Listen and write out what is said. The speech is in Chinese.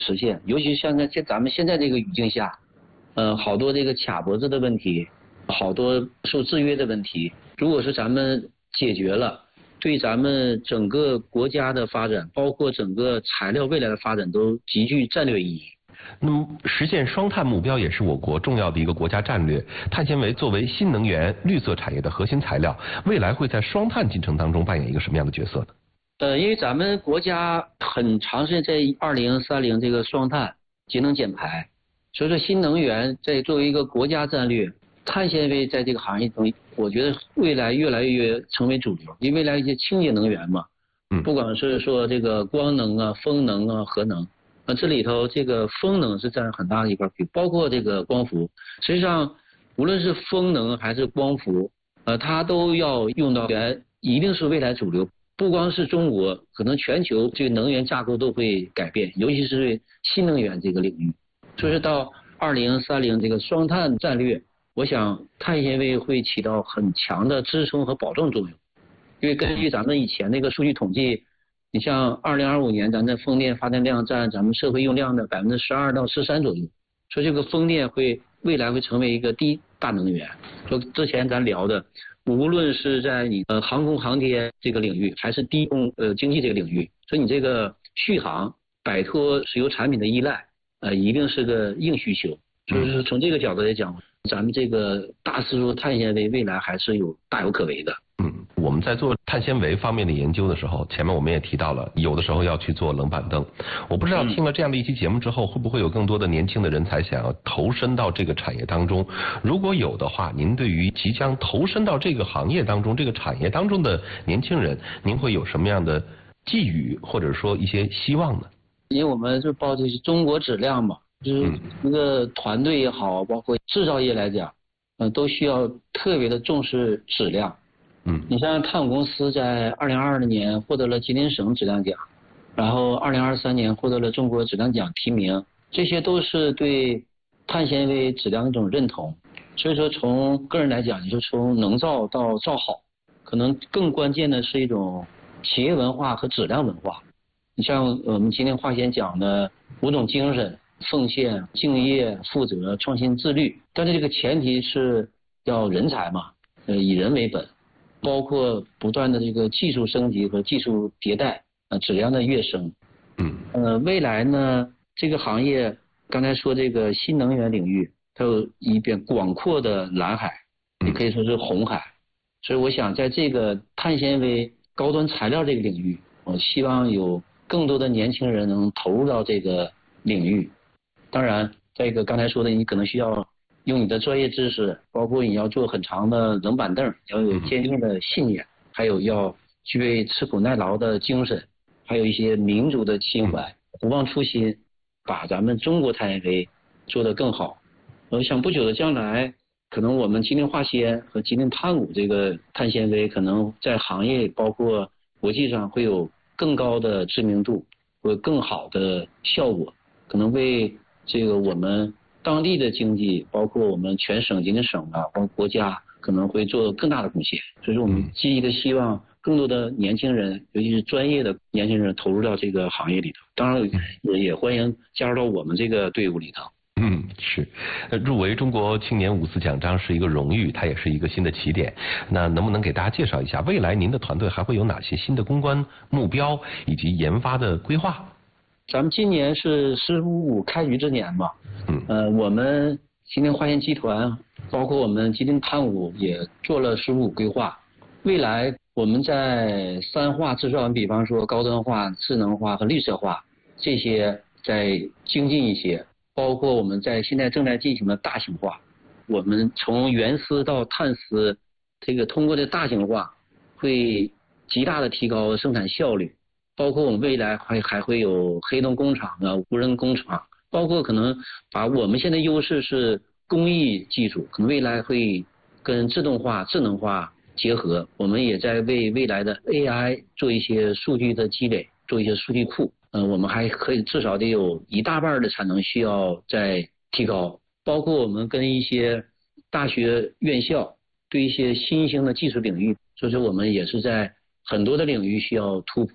实现。尤其像在咱们现在这个语境下，好多这个卡脖子的问题，好多受制约的问题，如果是咱们解决了，对咱们整个国家的发展，包括整个材料未来的发展都极具战略意义。 那么实现双碳目标也是我国重要的一个国家战略。碳纤维作为新能源、绿色产业的核心材料，未来会在双碳进程当中扮演一个什么样的角色呢？ 因为咱们国家很长时间在2030这个双碳节能减排，所以说新能源在作为一个国家战略，碳纤维在这个行业中，我觉得未来越来越成为主流。因为未来一些清洁能源嘛，不管是说这个光能啊、风能啊、核能。这里头这个风能是占很大的一块比，包括这个光伏。实际上，无论是风能还是光伏，它都要用到源，一定是未来主流。不光是中国，可能全球这个能源架构都会改变，尤其是新能源这个领域。所以说到2030这个双碳战略，我想碳纤维会起到很强的支撑和保证作用。因为根据咱们以前那个数据统计，你像2025年咱的风电发电量占咱们社会用量的12%到13%左右，所以这个风电未来会成为一个第一大能源。就之前咱聊的，无论是在你航空航天这个领域，还是低空经济这个领域，所以你这个续航摆脱石油产品的依赖，一定是个硬需求。所以说从这个角度来讲，咱们这个大丝路碳纤维未来还是大有可为的。 我们在做碳纤维方面的研究的时候，前面我们也提到了，有的时候要去做冷板凳。我不知道听了这样的一期节目之后，会不会有更多的年轻的人才想要投身到这个产业当中？如果有的话，您对于即将投身到这个行业当中、这个产业当中的年轻人，您会有什么样的寄语或者说一些希望呢？ 因为我们就抱的是中国质量嘛，就是一个团队也好，包括制造业来讲，都需要特别的重视质量。你像碳公司在2022年获得了吉林省质量奖，然后2023年获得了中国质量奖提名，这些都是对碳纤维质量的一种认同。所以说从个人来讲，就从能造到造好，可能更关键的是一种企业文化和质量文化。你像我们今天华先讲的5种精神：奉献、敬业、负责、创新、自律。但是这个前提是要人才嘛，以人为本。包括不断的这个技术升级和技术迭代，质量的跃升。未来呢，这个行业刚才说这个新能源领域，它有一片广阔的蓝海，也可以说是红海。所以我想在这个碳纤维高端材料这个领域，我希望有更多的年轻人能投入到这个领域。当然，这个刚才说的，你可能需要用你的专业知识，包括你要做很长的冷板凳，要有坚定的信念，还有要具备吃苦耐劳的精神，还有一些民族的情怀，不忘初心，把咱们中国碳纤维做得更好。我想不久的将来，可能我们吉林化纤和吉林碳五这个碳纤维，可能在行业包括国际上会有更高的知名度和更好的效果，可能为这个我们当地的经济，包括我们全省、吉林省啊，包括国家，可能会做更大的贡献。所以说，我们积极的希望更多的年轻人，尤其是专业的年轻人投入到这个行业里头。当然，也欢迎加入到我们这个队伍里头。 是，入围中国青年5次奖章是一个荣誉，它也是一个新的起点。那能不能给大家介绍一下，未来您的团队还会有哪些新的攻关目标以及研发的规划？ 咱们今年是15.5开局之年嘛，我们吉林化纤集团，包括我们吉林碳五也做了15.5规划。未来我们在3化制造，比方说高端化、智能化和绿色化这些再精进一些，包括我们现在正在进行的大型化。我们从原丝到碳丝，这个通过这大型化会极大的提高生产效率。包括我们未来还会有黑洞工厂啊、无人工厂，包括可能把我们现在优势是工艺技术，可能未来会跟自动化、智能化结合。我们也在为未来的 AI 做一些数据的积累，做一些数据库。我们还可以至少得有1大半的产能需要再提高。包括我们跟一些大学院校对一些新兴的技术领域，所以说我们也是在很多的领域需要突破。